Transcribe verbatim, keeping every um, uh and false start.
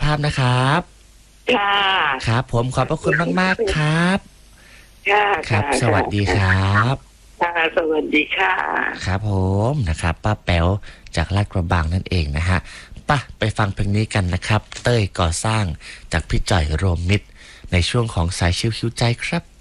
าพนะครับค่ะครับผมขอบพระคุณมากๆครับค่ะครับสวัสดีครับค่ะสวัสดีค่ะครับผมนะครับป้าแป๋วจากลาดกระบังนั่นเองนะฮะป่ะไปฟังเพลงนี้กันนะครับเต้ยก่อสร้างจากพี่จ่อยโรวมมิตรในช่วงของสายชิวๆใจครับ